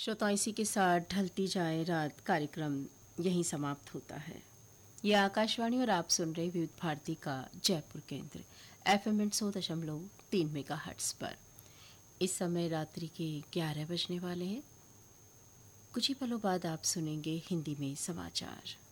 श्रोताओं, इसी के साथ ढलती जाए रात कार्यक्रम यहीं समाप्त होता है। यह आकाशवाणी और आप सुन रहे विविध भारती का जयपुर केंद्र FM 100.3 मेगाहर्ट्ज पर। इस समय रात्रि के 11 बजने वाले हैं। कुछ ही पलों बाद आप सुनेंगे हिंदी में समाचार।